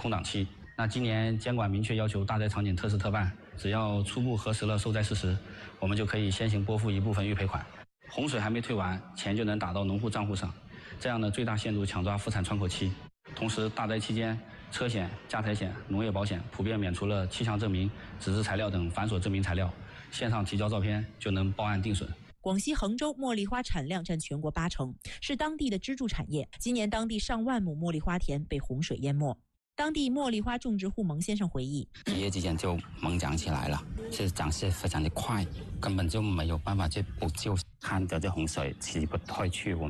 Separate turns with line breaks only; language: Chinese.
空档期。那今年监管明确要求大灾场景特事特办，只要初步核实了受灾事实，我们就可以先行拨付一部分预赔款。洪水还没退完，钱就能打到农户账户上，这样呢最大限度抢抓复产窗口期。同时，大灾期间，车险、家财险、农业保险普遍免除了气象证明、纸质材料等繁琐证明材料，线上提交照片就能报案定损。
广西衡州茉莉花产量占全国80%，是当地的支柱产业。今年当地上万亩茉莉花田被洪水淹没。当地茉莉花种植户蒙先生回忆，
一夜之间就猛长起来了，这长势非常的快，根本就没有办法去补救。看着这洪水起不退去，我们